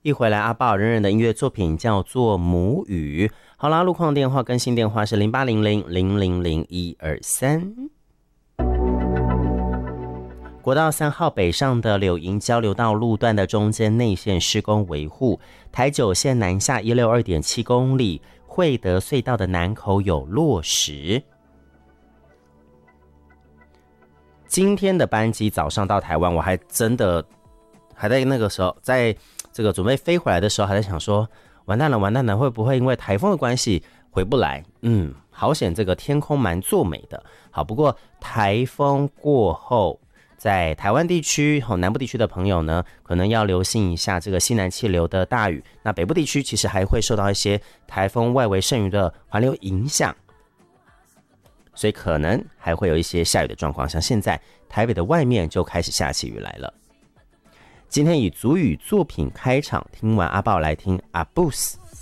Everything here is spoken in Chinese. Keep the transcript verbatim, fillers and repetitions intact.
一回来，阿豹人人的音乐作品叫做《母语》。好啦，路况电话更新电话是零八零零零零零一二三。国道三号北上的柳营交流道路段的中间内线施工维护，台九线南下一百六十二点七公里，惠德隧道的南口有落实。今天的班机早上到台湾，我还真的还在那个时候，在这个准备飞回来的时候，还在想说，完蛋了，完蛋了，会不会因为台风的关系回不来？嗯，好险，这个天空蛮作美的。好，不过台风过后，在台湾地区、南部地区的朋友呢，可能要留心一下这个西南气流的大雨。那北部地区其实还会受到一些台风外围剩余的环流影响，所以可能还会有一些下雨的状况。像现在台北的外面就开始下起雨来了。今天以族语作品开场，听完阿豹来听阿布斯。